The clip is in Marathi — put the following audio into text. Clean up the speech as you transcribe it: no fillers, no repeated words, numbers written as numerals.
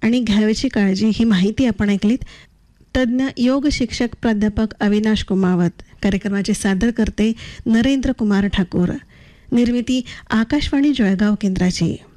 आणि घ्यावयाची काळजी ही माहिती आपण ऐकलीत. तज्ज्ञ योग शिक्षक प्राध्यापक अविनाश कुमावत. कार्यक्रमाचे सादर करते नरेंद्र कुमार ठाकूर. निर्मिती आकाशवाणी जळगाव केंद्राची.